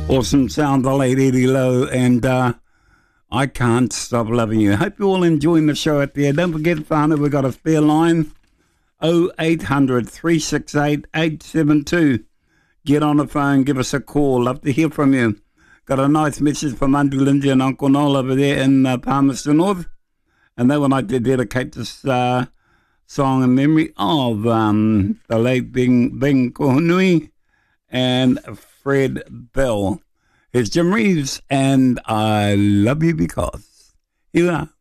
Awesome sound, the late Eddie Lowe, and I Can't Stop Loving You. Hope you're all enjoying the show out there. Don't forget, Whānau, we've got a spare line, 0800 368 872. Get on the phone, give us a call. Love to hear from you. Got a nice message from Auntie Lindsay and Uncle Noel over there in Palmerston North, and they would like to dedicate this song in memory of the late Bing Kohunui and Fred Bell. Here's Jim Reeves and I Love You Because. Here we are.